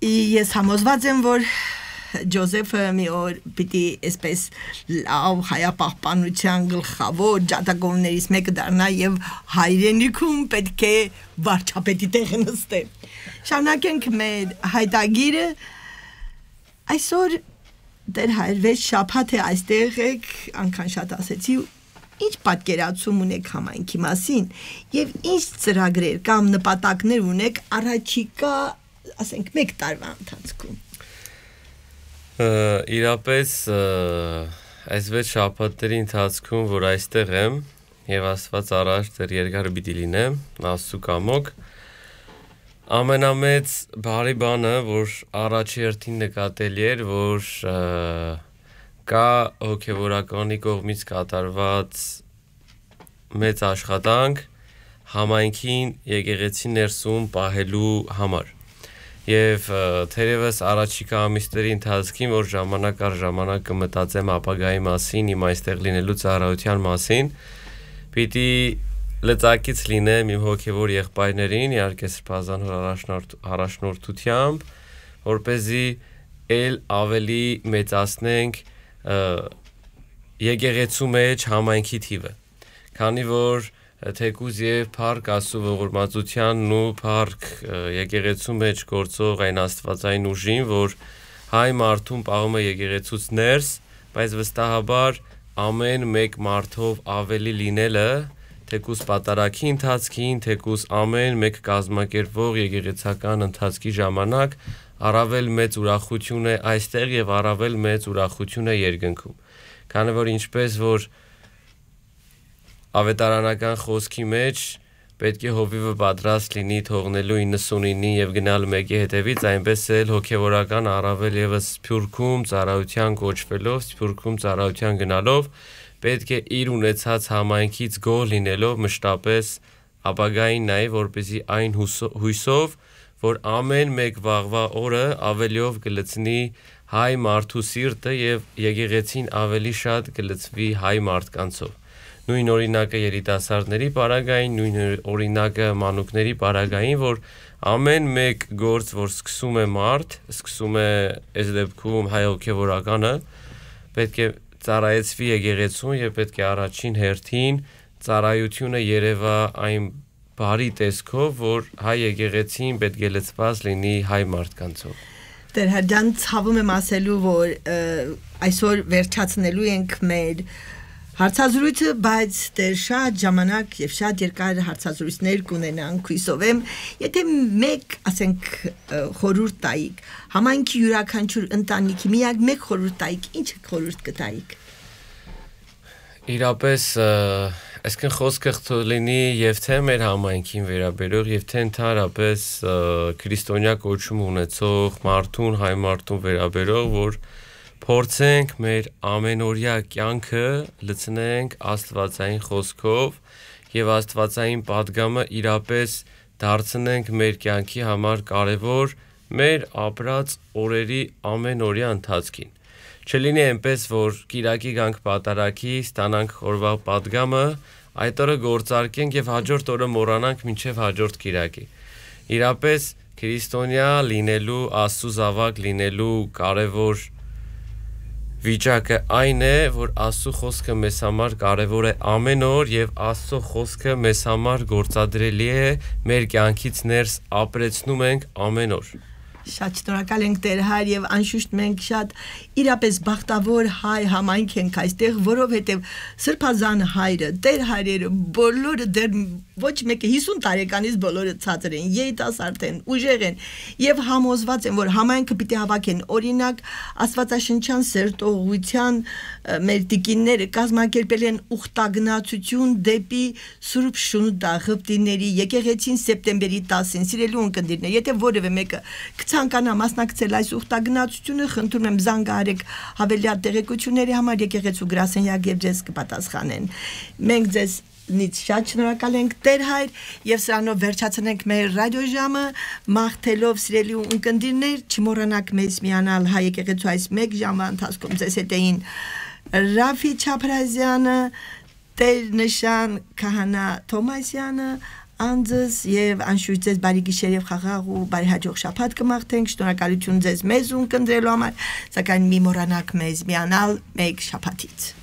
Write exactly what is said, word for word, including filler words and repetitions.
Ես համոզված եմ, որ Ջոզեֆը մի օր պիտի այսպես լավ հայապահպանության գլխավոր ջատագովներից մեկը դառնա եւ հայրենիքում պետք է վարչապետի տեղը նստե։ Շարունակենք մեր հայտագիրը այսօր դեր հայրվեց շաբաթ է այստեղ եք անկան շատ ասեցի ինչ պատկերացում ունեք համայնքի մասին եւ ինչ ծրագրեր կամ նպատակներ ունեք առաջիկա ասենք մեկ տարվա ընթացքում Իրապես այս վեց շաբաթների ընթացքում, որ այստեղ եմ և Աստված առաջ դեռ երկար պիտի լինեմ, Աստծու կամոք, ամենամեծ բարի բանը, որ առաջի հերթին նկատելի էր, որ կա հոգևորականի կողմից կատարված մեծ աշխատանք համայնքին եկեղեցի ներսում պահելու համար։ Եվ թերևս առաջիկա ամիսների ընթացքին, որ ժամանակ առ ժամանակ կմտածեմ ապագայի մասին, իմ այստեղ լինելու ծառայության մասին, պիտի լծակից լինեմ իմ հոգևոր եղբայրներին, իհարկե սրբազան առաջնորդությամբ, որպեսզի էլ ավելի մեծացնենք եկեղեցու մեջ համայնքի թիվը, քանի որ թեկուզ և փառք Աստծու ողորմածությանն ու փառք եկեղեցու մեջ գործող այն աստվածային ուժին, որ հայ մարդուն պահում է եկեղեցուց ներս, բայց վստահաբար ամեն մեկ մարդով ավելի լինելը, թեկուզ պատարագի ընթացքին, թեկուզ ամեն մեկ կազմակերպվող եկեղեցական ընթացքի ժամանակ առավել մեծ ուրախություն է այստեղ և առավել մեծ ուրախություն է երկնքում, քանի որ ինչպես որ Ավետարանական խոսքի մեջ պետք է հովիվը պատրաստ լինի թողնելու իննսունինին և գնալ մեկի հետևից, այնպես էլ հոգևորական առավել ևս Սփյուռքում ծառայության կոչվելով, Սփյուռքում ծառայության գնալով, պետք է իր ունեցած համայնքից գոհ լինելով մշտապես ապագային նայի, որպեսզի այն հույսով, որ ամեն մեկ վաղվա օրը ավելիով կլցնի հայ մարդու սիրտը և եկեղեցին ավելի շատ կլցվի հայ մարդկանցով։ Նույն օրինակը երիտասարդների պարագային, նույն օրինակը մանուկների պարագային, որ ամեն մեկ գործ, որ սկսում է մարդ, սկսում է այս դեպքում հայ հոգևորականը, պետք է ծառայեցվի եկեղեցուն և պետք է առաջին հերթին ծառայությունը երևա այն բարի տեսքով, որ հայ եկեղեցին պետք է լցված լինի հայ մարդկանցով։ Տեր Հրդան, ցավում եմ ասելու, որ այսօր վերջացնելու ենք մեր հարցազրույցը, բայց դեր շատ ժամանակ և շատ երկար հարցազրույցներ կունենանք հույսով եմ, եթե մեկ, ասենք, խորհուրդ տայիք, համայնքի յուրաքանչյուր ընտանիքի միակ մեկ խորհուրդ տայիք, ինչ խորհուրդ կտայիք։ Իրապես, այսքան խոսքը լինի և թե մեր համայնքին վերաբերող, և թե ընդհանրապես քրիստոնյա կոչում ունեցող մարդուն, հայ մարդուն վերաբերող, որ փորձենք մեր ամենօրյա կյանքը լցնենք աստվածային խոսքով և աստվածային պատգամը իրապես դարձնենք մեր կյանքի համար կարևոր մեր ապրած օրերի ամենօրյա ընթացքին։ Չլինի այնպես, որ կիրակի գանք պատարագի, ստանանք օրվա պատգամը, այդ օրը գործարկենք և հաջորդ օրը մոռանանք մինչև հաջորդ կիրակի։ Իրապես քրիստոնյա լինելու, Աստծու զավակ լինելու կարևոր վիճակը այն է, որ Աստծո խոսքը մեզ համար կարևոր է ամեն օր և Աստծո խոսքը մեզ համար գործադրելի է մեր կյանքից ներս ապրեցնում ենք ամեն օր։ Շատ շնորհակալ ենք Տեր Հայր եւ անշուշտ մենք շատ իրապես բախտավոր հայ համայնք ենք այստեղ, որովհետեւ Սրբազան Հայրը, Տեր Հայրերը բոլորը դեռ ոչ մեկը հիսուն տարեկանից բոլորը ցածր են, երիտասարդ են, ուժեղ են եւ համոզված են, որ համայնքը պիտի հավաքեն օրինակ Աստվածաշնչյան սերտողության մեր տիկինները կազմակերպել են ուխտագնացություն դեպի Սուրբ Շունչ Ղպտիների եկեղեցին սեպտեմբերի տասին, սիրելի ունկնդիրներ, եթե որևէ մեկը ցանկանա մասնակցել այս ուխտագնացությունը, խնդրում եմ զանգահարեք հավելյալ տեղեկությունների համար եկեղեցու գրասենյակ եւ ձեզ կպատասխանեն։ Մենք ձեզ նից շատ շնորհակալ ենք Տեր Հայր եւ սրանով վերջացնենք մեր ռադիոժամը, մաղթելով սիրելի ունկնդիրներ, չմոռանաք մեզ միանալ հայ եկեղեցու այս մեկ ժամվա ընթացքում ձեզ հետ էին Ռաֆի Չապրազյանը, Տեր Նշան Քահանա Թոմասյանը, անձս եւ անշուշտ ձեզ բարի գիշեր եւ խաղաղ ու բարի հաջող շաբաթ կմաղթենք։ Շնորհակալություն ձեզ մեզ ունկնդրելու համար, սակայն մի մոռանաք մեզ միանալ մեկ շաբաթից։